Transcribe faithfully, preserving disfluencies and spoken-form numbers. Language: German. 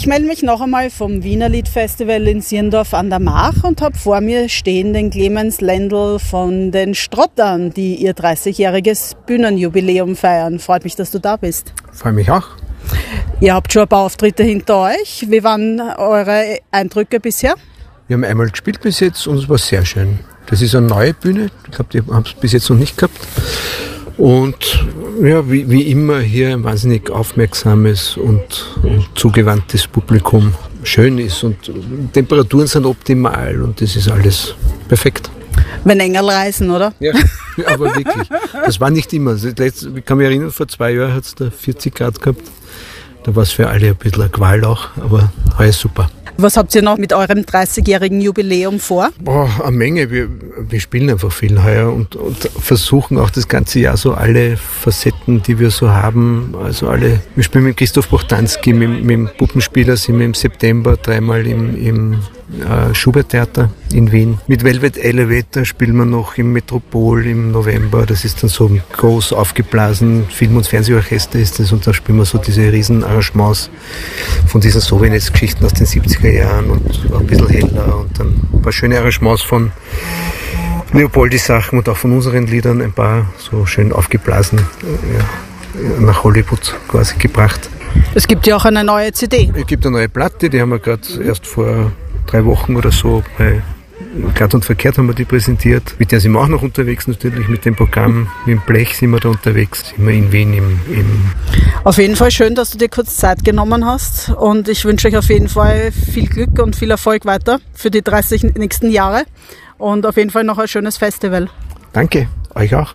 Ich melde mich noch einmal vom Wiener Liedfestival in Sierndorf an der Mach und habe vor mir stehen den Clemens Lendl von den Strottern, die ihr dreißigjähriges Bühnenjubiläum feiern. Freut mich, dass du da bist. Freue mich auch. Ihr habt schon ein paar Auftritte hinter euch. Wie waren eure Eindrücke bisher? Wir haben einmal gespielt bis jetzt und es war sehr schön. Das ist eine neue Bühne. Ich glaube, die haben es bis jetzt noch nicht gehabt. Und ja, wie, wie immer hier ein wahnsinnig aufmerksames und, und zugewandtes Publikum. Schön ist und Temperaturen sind optimal und das ist alles perfekt. Wenn Engel reisen, oder? Ja, aber wirklich. Das war nicht immer. Ich kann mich erinnern, vor zwei Jahren hat es da vierzig Grad gehabt. Da war es für alle ein bisschen eine Qual auch, aber alles super. Was habt ihr noch mit eurem dreißigjährigen Jubiläum vor? Boah, eine Menge. Wir, wir spielen einfach viel heuer und, und versuchen auch das ganze Jahr so alle Facetten, die wir so haben, also alle, wir spielen mit Christoph Bochtanski, mit, mit dem Puppenspieler sind wir im September dreimal im, im äh, Schubert-Theater in Wien. Mit Velvet Elevator spielen wir noch im Metropol im November. Das ist dann so groß aufgeblasen, Film- und Fernsehorchester ist das und da spielen wir so diese riesen Arrangements von diesen Souvenirs-Geschichten aus den siebziger Jahren und ein bisschen heller und dann ein paar schöne Arrangements von Leopoldi-Sachen und auch von unseren Liedern, ein paar so schön aufgeblasen ja, nach Hollywood quasi gebracht. Es gibt ja auch eine neue C D. Es gibt eine neue Platte, die haben wir gerade erst vor drei Wochen oder so bei Glatt und Verkehrt haben wir die präsentiert. Mit der sind wir auch noch unterwegs, natürlich mit dem Programm. Mit dem Blech sind wir da unterwegs, sind wir in Wien im, im Auf jeden Fall schön, dass du dir kurz Zeit genommen hast und ich wünsche euch auf jeden Fall viel Glück und viel Erfolg weiter für die dreißig nächsten Jahre und auf jeden Fall noch ein schönes Festival. Danke, euch auch.